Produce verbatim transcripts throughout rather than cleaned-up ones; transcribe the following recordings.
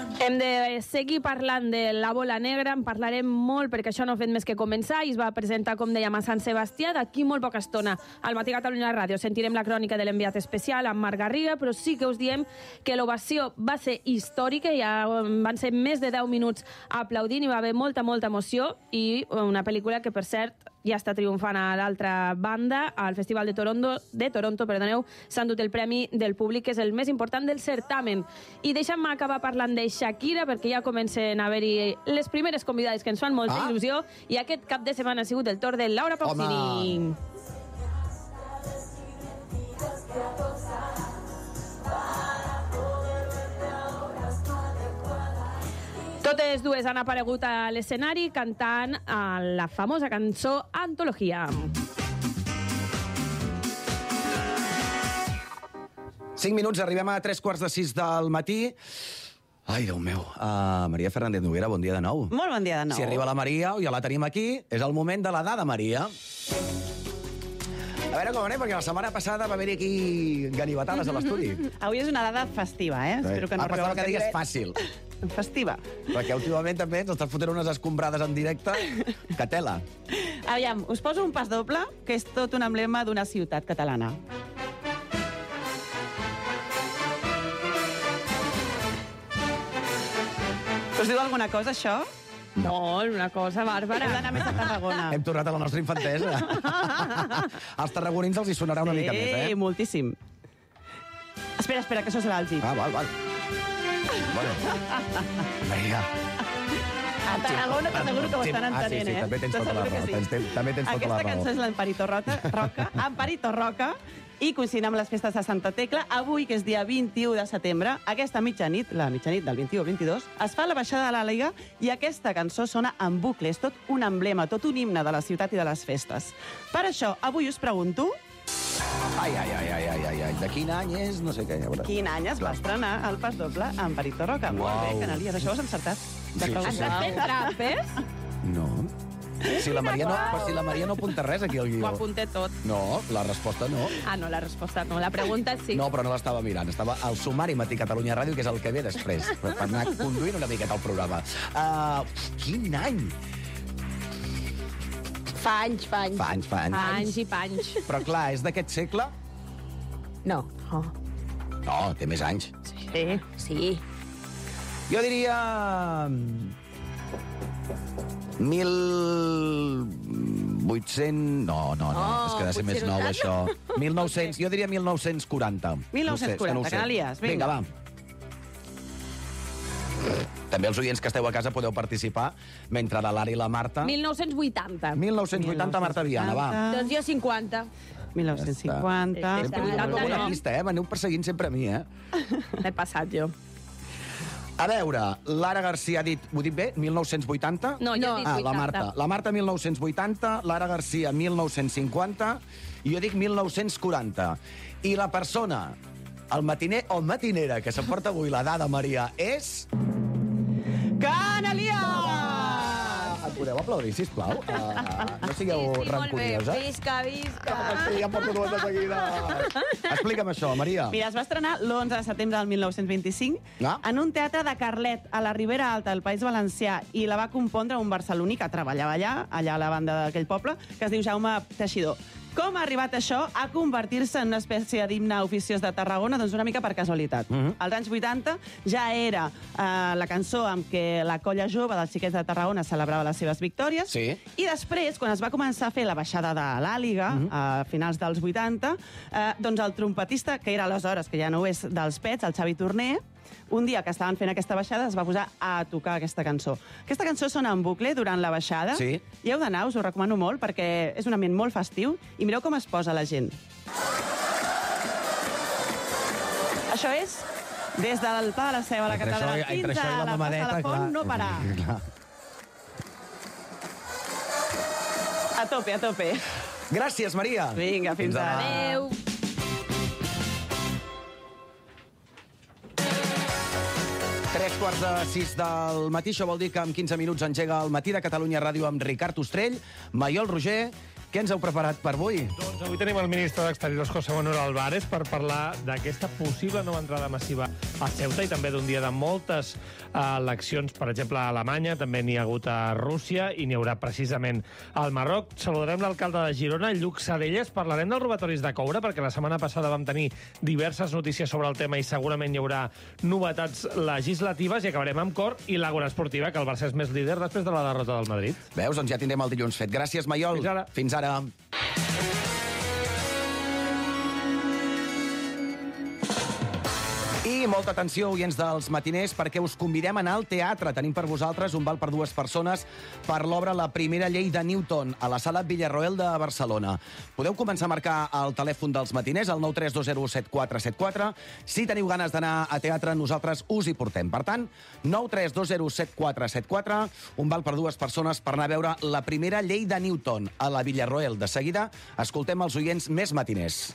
Hem de seguir parlant de la bola negra, en parlarem molt perquè això no ha fet més que començar i es va presentar, com dèiem, a Sant Sebastià. D'aquí molt poca estona al Matí Catalunya Ràdio sentirem la crònica de l'enviat especial amb Marc Garriga, però sí que us diem que l'ovació va ser històrica, ja van ser més de deu minuts aplaudint, i va haver molta, molta emoció, i una pel·lícula que, per cert, ja està triomfant a l'altra banda. Al Festival de Toronto, de Toronto perdoneu, s'ha endut el Premi del Públic, que és el més important del certamen. I deixa'm acabar parlant de Shakira, perquè ja comencen a haver-hi les primeres convidades que ens fan molta ah. il·lusió, i aquest cap de setmana ha sigut el torn de Laura Pausini. Totes dues han aparegut a l'escenari cantant a la famosa cançó Antologia. Cinc minuts, arribem a tres quarts de sis del matí. Ai, Déu meu. Uh, Maria Fernández Noguera, bon dia de nou. Molt bon dia de nou. Si arriba la Maria, ja la tenim aquí, és el moment de la dada, Maria. A veure com anem, perquè la setmana passada va haver-hi aquí ganivetades a l'estudi. Avui és una dada festiva, eh? Espero que no ah, pensava que digues fàcil. Festiva. Perquè últimament també ens estàs fotent unes escombrades en directe. Que tela. Aviam, us poso un pas doble, que és tot un emblema d'una ciutat catalana. Us diu alguna cosa, això? Molt, una cosa bàrbara. Hem d'anar més a Tarragona. Hem tornat a la nostra infantesa. Als tarragonins els hi sonarà una sí, mica més, eh? Sí, moltíssim. Espera, espera, que això serà el git. Ah, val, val. Bueno. Vinga. A Tarragona t'asseguro que ho estan entenent, ah, sí, sí, eh? també tens tota la raó. Sí. Tens, també tens tota la raó. Aquesta cançó és l'Amparito Roca, Roca, Amparito Roca, i coincidint amb les festes de Santa Tecla, avui, que és dia vint-i-u de setembre, aquesta mitjanit, la mitjanit del vint-i-u al vint-i-dos, es fa la baixada de l'Àliga i aquesta cançó sona en bucle. És tot un emblema, tot un himne de la ciutat i de les festes. Per això, avui us pregunto... Ai, ai, ai, ai, ai, ai, ai. De quin any és? No sé què. Quin any es va estrenar el pas doble amb Parito Roca? Uau. Molt bé, Canalies, això ho has encertat. Sí, sí, Has fet trampes? No. Si la Maria no, però si la Maria no apunta res aquí al guió. Ho apunté tot. No, la resposta no. Ah, no, la resposta no. La pregunta sí. No, però no l'estava mirant. Estava al sumari Matí Catalunya Ràdio, que és el que ve després, per anar conduint una miqueta el programa. Uh, quin any? Fa anys, fa anys. Fa anys, fa anys. Anys i panys. Però clar, és d'aquest segle? No. Oh. No, té més anys. Sí. Sí. Jo diria... Mil... vuit-cents... No, no, no, Oh, és que ha de ser més nou, tant. això. mil nou-cents, jo diria mil nou-cents quaranta. mil nou-cents quaranta, no sé, no Canalies, vinga. Vinga, va. També els oients que esteu a casa podeu participar mentre la Lara i la Marta... mil nou-cents vuitanta. mil nou-cents vuitanta, Marta Viana, va. Doncs jo cinquanta. mil nou-cents cinquanta... Ja Sempre està. com una pista, eh? M'aneu perseguint sempre a mi, eh? L'he passat jo. A veure, Lara Garcia ha dit... Ho he dit bé? mil nou-cents vuitanta? No, jo he dit Ah, vuitanta. la Marta. La Marta, mil nou-cents vuitanta, Lara Garcia, mil nou-cents cinquanta, i jo dic mil nou-cents quaranta. I la persona, el matiner o matinera que s'emporta avui la dada, Maria, és... Canalies! Em podeu aplaudir, sisplau? Uh, no sigueu Sí, sí, molt bé. rancuniosa. Visca, visca. Sí, ja porto dues de seguida. Explica'm això, Maria. Mira, es va estrenar l'onze de setembre del mil nou-cents vint-i-cinc Ah. en un teatre de Carlet, a la Ribera Alta del País Valencià, i la va compondre un barceloní que treballava allà, allà a la banda d'aquell poble, que es diu Jaume Teixidor. Com ha arribat això a convertir-se en una espècie d'himne oficiós de Tarragona? Doncs una mica per casualitat. Mhm. Als anys vuitanta ja era eh, la cançó amb què la colla jove dels xiquets de Tarragona celebrava les seves victòries. Sí. I després, quan es va començar a fer la baixada de l'Àliga, Mhm. a finals dels vuitanta, eh, doncs el trompetista, que era aleshores, que ja no ho és, dels Pets, el Xavi Torner, un dia que estaven fent aquesta baixada es va posar a tocar aquesta cançó. Aquesta cançó sona en bucle durant la baixada. Sí. I heu d'anar, us ho recomano molt, perquè és un ambient molt festiu, i mireu com es posa la gent. Això és des del Pla de la Seu a la Entre catedral això i- entre fins això i la a la plaça de mamadeta, la Font, clar. no parar. Clar. A tope, a tope. Gràcies, Maria. Vinga, fins ara. Adéu. Tres quarts de sis del matí, això vol dir que en quinze minuts engega el Matí de Catalunya Ràdio amb Ricard Ostrell, Maiol Roger què ens heu preparat per avui? Doncs avui tenim el ministre d'Exteriors, José Manuel Álvarez, per parlar d'aquesta possible nova entrada massiva a Ceuta i també d'un dia de moltes eleccions, per exemple, a Alemanya, també n'hi ha hagut a Rússia i n'hi haurà precisament al Marroc. Saludarem l'alcalde de Girona, Lluc Sadelles, parlarem dels robatoris de coure, perquè la setmana passada vam tenir diverses notícies sobre el tema i segurament hi haurà novetats legislatives, i acabarem amb cor i l'Àgora Esportiva, que el Barça és més líder després de la derrota del Madrid. Veus? Doncs ja tindrem el dilluns fet. Gràcies, Maiol. Fins ara. Fins ara. I molta atenció, oients dels matiners, perquè us convidem a anar al teatre. Tenim per vosaltres un val per dues persones per l'obra La primera llei de Newton, a la sala Villarroel de Barcelona. Podeu començar a marcar el telèfon dels matiners, el nou tres dos zero set quatre set quatre. Si teniu ganes d'anar a teatre, nosaltres us hi portem. Per tant, nou tres dos zero set quatre set quatre, un val per dues persones per anar a veure La primera llei de Newton, a la Villarroel. De seguida, escoltem els oients més matiners.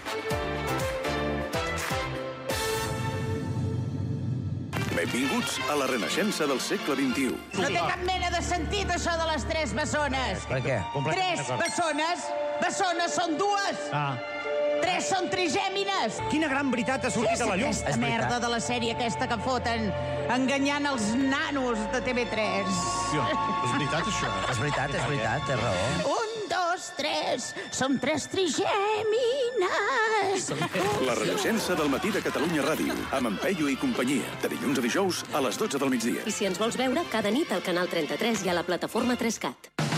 Benvinguts a la renaixença del segle vint-i-u. No té cap mena de sentit, això de les tres bessones. Per què? Tres bessones? Bessones són dues. Ah. Tres són trigèmines. Quina gran veritat ha sortit a la llum. Aquesta merda de la sèrie aquesta que foten enganyant els nanos de T V tres. És veritat, això? És veritat, és veritat, té raó. Un, dos, tres. Som tres trigèmines. La renaixença del matí de Catalunya Ràdio, amb en Peyu i companyia, de dilluns a dijous a les dotze del migdia. I si ens vols veure, cada nit al canal trenta-tres i a la plataforma tres cat.